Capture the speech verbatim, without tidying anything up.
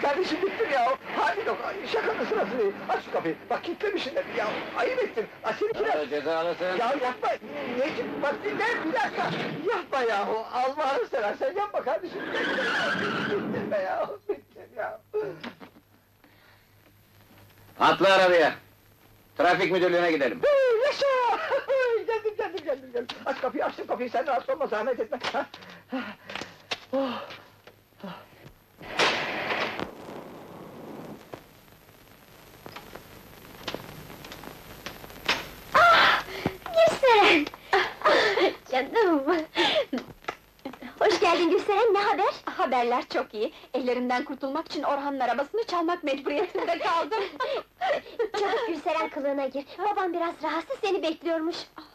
kardeşim, bittim ya! Hadi yok, şakanın sırası değil! Aç şu kapıyı, bak kilitlemişsin dedi ya! Ayıp ettin, ha seninkiler! Hadi cezalısın! Ya yapma! Necip, bak dinle, bir dakika! Yapma yahu, Allah'ını seversen yapma kardeşim! Bittim be ya, bittim ya! Atla arabaya! Trafik müdürlüğüne gidelim! Hey, yaşa! Geldim, geldim, geldim, geldim! Aç kapıyı, açtım kapıyı, sen rahatsız olma, zahmet etme! Ha? Ha. Oh. Gülseren! Canım! Hoş geldin Gülseren, ne haber? Haberler çok iyi. Ellerinden kurtulmak için Orhan'ın arabasını çalmak mecburiyetinde kaldım. Çabuk Gülseren kılığına gir, babam biraz rahatsız, seni bekliyormuş.